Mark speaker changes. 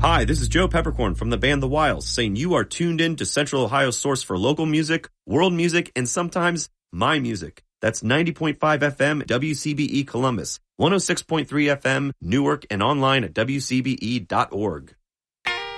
Speaker 1: Hi, this is Joe Peppercorn from the band The Wiles, saying you are tuned in to Central Ohio's source for local music, world music, and sometimes my music. That's 90.5 FM WCBE Columbus, 106.3 FM Newark, and online at WCBE.org.